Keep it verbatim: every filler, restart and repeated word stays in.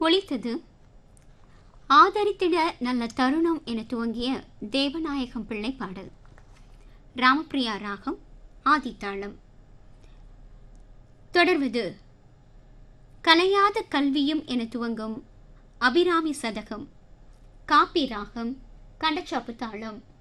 ஒலித்தது ஆதரித்திட நல்ல தருணம் என துவங்கிய தேவநாயகம் பிள்ளை பாடல். ராமப்பிரியா ராகம், ஆதித்தாளம். தொடர்வது கலையாத கல்வியும் என துவங்கும் அபிராமி சதகம், காப்பி ராகம், கண்டச்சாப்பு தாளம்.